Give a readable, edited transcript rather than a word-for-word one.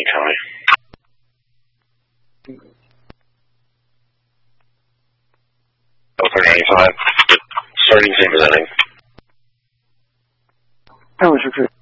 County. California 95, starting same as inning. That was recruit.